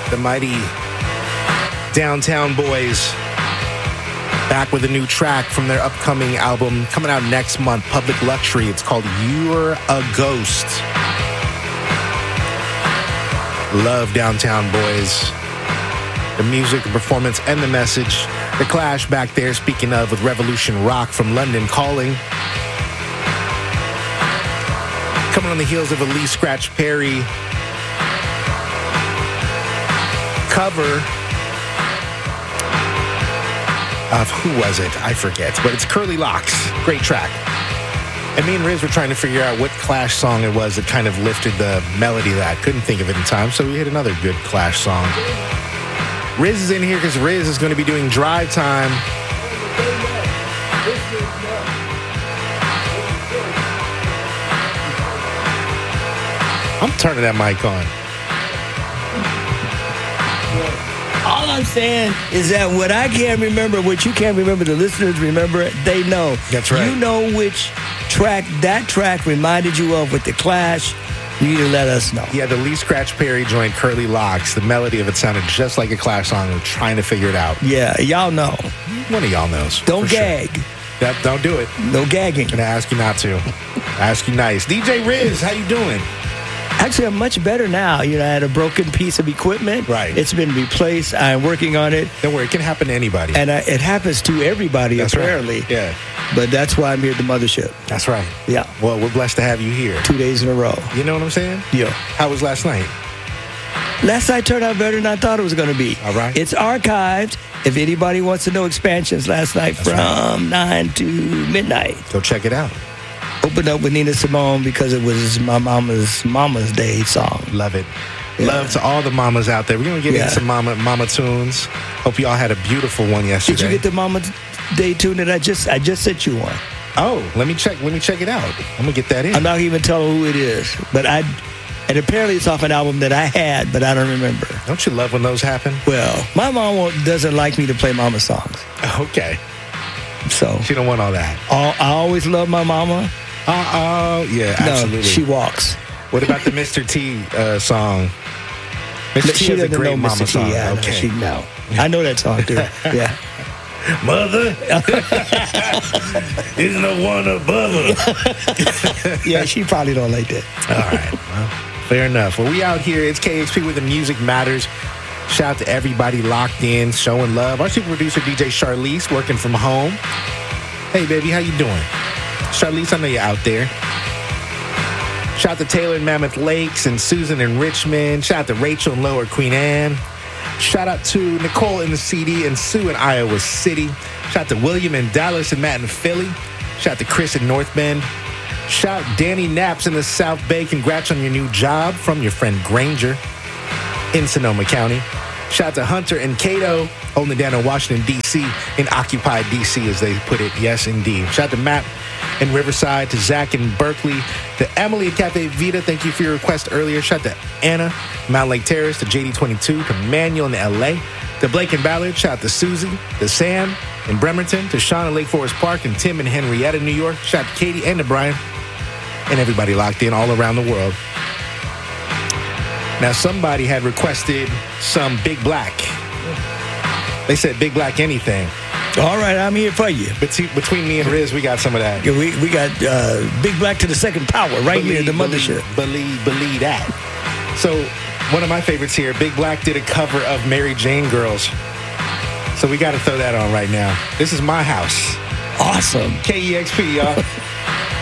The mighty Downtown Boys, back with a new track from their upcoming album coming out next month, Public Luxury. It's called You're a Ghost. Love Downtown Boys. The music, the performance, and the message. The Clash back there, speaking of, with Revolution Rock from London Calling. Coming on the heels of a Lee Scratch Perry cover of, who was it? I forget, but it's Curly Locks. Great track. And me and Riz were trying to figure out what Clash song it was that kind of lifted the melody of that. Couldn't think of it in time, so we hit another good Clash song. Riz is in here because Riz is going to be doing Drive Time. I'm turning that mic on. All I'm saying is that what I can't remember, what you can't remember, the listeners remember it, they know. That's right. You know which track that track reminded you of with the Clash. You need to let us know. Yeah, the Lee Scratch Perry joint, Curly Locks, the melody of it sounded just like a Clash song. We're trying to figure it out. Yeah, y'all know. One of y'all knows. Don't gag. Sure. Don't do it. No gagging. I'm going to ask you not to. Ask you nice. DJ Riz, how you doing? Actually, I'm much better now. You know, I had a broken piece of equipment. Right. It's been replaced. I'm working on it. Don't worry, it can happen to anybody. And it happens to everybody, that's apparently. Right. Yeah. But that's why I'm here at the mothership. That's right. Yeah. Well, we're blessed to have you here. 2 days in a row. You know what I'm saying? Yeah. How was last night? Last night turned out better than I thought it was going to be. All right. It's archived. If anybody wants to know expansions last night from 9 to midnight. Go check it out. Opened up with Nina Simone because it was my Mama's Day song. Love it. Yeah. Love to all the mamas out there. We're going to get into some mama tunes. Hope you all had a beautiful one yesterday. Did you get the Mama Day tune that I just sent you one? Oh, let me check it out. I'm going to get that in. I'm not even telling who it is. But and apparently it's off an album that I had, but I don't remember. Don't you love when those happen? Well, my mom doesn't like me to play mama songs. Okay. So she don't want all that. I always love my mama. Yeah, absolutely. No, she walks. What about the Mr. T song? Mr. T is a great mama song. Yeah, okay. No, I know that song too. Yeah. Mother, there's no one above her. Yeah, she probably don't like that. All right, well, fair enough. Well, we out here. It's KXP with the Music Matters. Shout out to everybody locked in, showing love. Our super producer, DJ Charlize, working from home. Hey, baby, how you doing? Charlize, I know you're out there. Shout out to Taylor in Mammoth Lakes and Susan in Richmond. Shout out to Rachel in Lower Queen Anne. Shout out to Nicole in the CD and Sue in Iowa City. Shout out to William in Dallas and Matt in Philly. Shout out to Chris in North Bend. Shout out Danny Knaps in the South Bay. Congrats on your new job from your friend Granger in Sonoma County. Shout out to Hunter and Cato holding it down in Washington, D.C. in Occupied D.C. as they put it. Yes, indeed. Shout out to Matt in Riverside, to Zach in Berkeley, to Emily at Cafe Vita. Thank you for your request earlier. Shout out to Anna, Mount Lake Terrace, to JD22, to Manuel in L.A., to Blake and Ballard. Shout out to Susie, to Sam in Bremerton, to Sean in Lake Forest Park, and Tim in Henrietta, New York. Shout out to Katie and to Brian and everybody locked in all around the world. Now, somebody had requested some Big Black. They said Big Black anything. All right, I'm here for you. Between me and Riz, we got some of that. Yeah, we got Big Black to the second power right here at the mothership. Believe that. So, one of my favorites here, Big Black did a cover of Mary Jane Girls. So we got to throw that on right now. This is My House. Awesome. KEXP, y'all.